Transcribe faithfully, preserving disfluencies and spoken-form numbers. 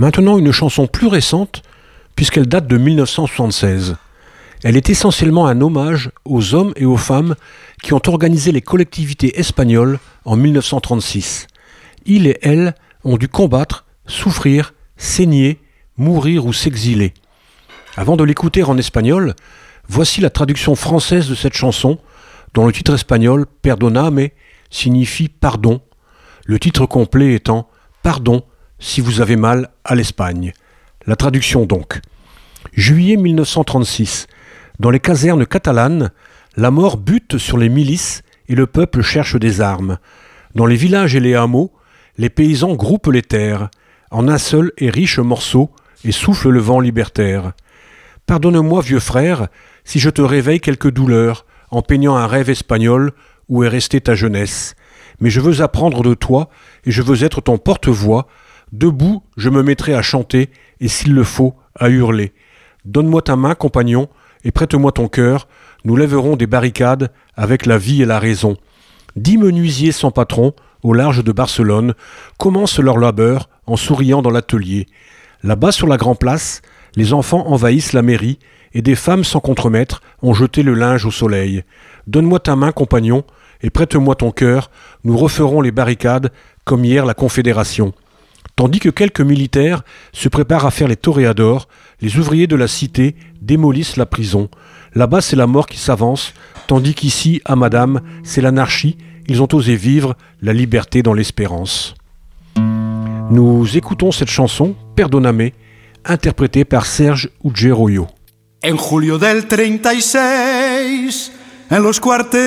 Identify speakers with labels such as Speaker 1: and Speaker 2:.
Speaker 1: Maintenant, une chanson plus récente, puisqu'elle date de mille neuf cent soixante-seize. Elle est essentiellement un hommage aux hommes et aux femmes qui ont organisé les collectivités espagnoles en mille neuf cent trente-six. Ils et elles ont dû combattre, souffrir, saigner, mourir ou s'exiler. Avant de l'écouter en espagnol, voici la traduction française de cette chanson, dont le titre espagnol « Perdoname » signifie « pardon », le titre complet étant « Pardon si vous avez mal à l'Espagne ». La traduction donc. Juillet mille neuf cent trente-six. Dans les casernes catalanes, la mort bute sur les milices et le peuple cherche des armes. Dans les villages et les hameaux, les paysans groupent les terres en un seul et riche morceau et soufflent le vent libertaire. Pardonne-moi, vieux frère, si je te réveille quelque douleur en peignant un rêve espagnol où est restée ta jeunesse. Mais je veux apprendre de toi et je veux être ton porte-voix. Debout, je me mettrai à chanter et s'il le faut, à hurler. Donne-moi ta main, compagnon, et prête-moi ton cœur. Nous lèverons des barricades avec la vie et la raison. Dix menuisiers sans patron, au large de Barcelone, commencent leur labeur en souriant dans l'atelier. Là-bas, sur la Grand Place, les enfants envahissent la mairie et des femmes sans contremaître ont jeté le linge au soleil. Donne-moi ta main, compagnon, et prête-moi ton cœur. Nous referons les barricades comme hier la Confédération. Tandis que quelques militaires se préparent à faire les toréadors, les ouvriers de la cité démolissent la prison. Là-bas, c'est la mort qui s'avance, tandis qu'ici, à Madame, c'est l'anarchie. Ils ont osé vivre la liberté dans l'espérance. Nous écoutons cette chanson, Perdóname, interprétée par Serge Ugeroyo.
Speaker 2: En julio del treinta y seis, en los cuarteles